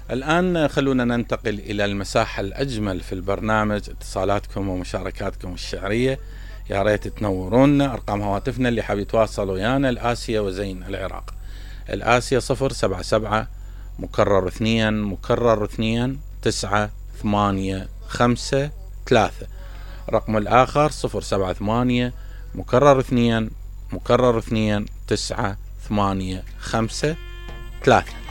الآن خلونا ننتقل إلى المساحة الأجمل في البرنامج، اتصالاتكم ومشاركاتكم الشعرية. يا ريت تنورونا. أرقام هواتفنا اللي حاب يتواصل ويانا الآسيا وزين العراق. الآسيا 077 مكرر 2 مكرر 2 9 8 5 3. رقم الآخر 078 مكرر 2 مكرر 2 9 8 5 3.